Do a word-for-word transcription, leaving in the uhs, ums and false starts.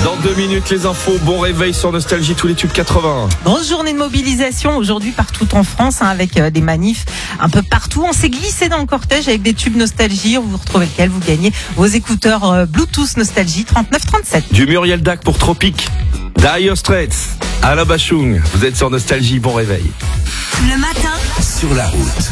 Dans deux minutes, les infos. Bon réveil sur Nostalgie, tous les tubes quatre-vingts. Grosse journée de mobilisation aujourd'hui partout en France, hein, avec euh, des manifs un peu partout. On s'est glissé dans le cortège avec des tubes Nostalgie. Vous retrouvez lequel? Vous gagnez vos écouteurs euh, Bluetooth Nostalgie trente-neuf trente-sept. Du Muriel Dac pour Tropique. Dire Straits. Alain Bachung. Vous êtes sur Nostalgie, bon réveil. Le matin, Sur la route.